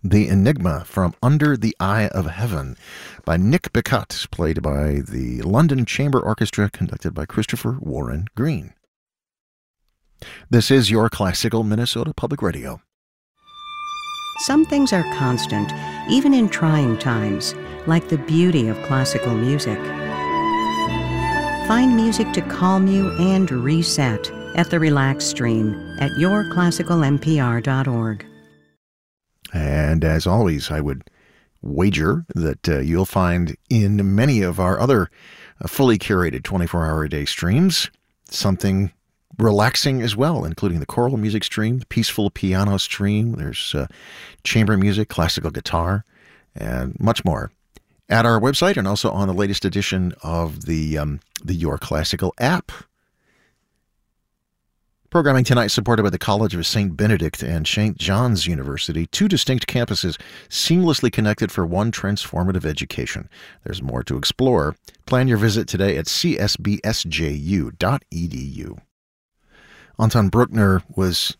The Enigma from Under the Eye of Heaven by Nick Bicut, played by the London Chamber Orchestra, conducted by Christopher Warren Green. This is your Classical Minnesota Public Radio. Some things are constant, even in trying times, like the beauty of classical music. Find music to calm you and reset at the Relax Stream at yourclassicalmpr.org. And as always, I would wager that you'll find in many of our other fully curated 24-hour-a-day streams something relaxing as well, including the choral music stream, the peaceful piano stream. There's chamber music, classical guitar, and much more at our website, and also on the latest edition of the Your Classical app. Programming tonight supported by the College of St. Benedict and St. John's University, two distinct campuses seamlessly connected for one transformative education. There's more to explore. Plan your visit today at csbsju.edu. Anton Bruckner was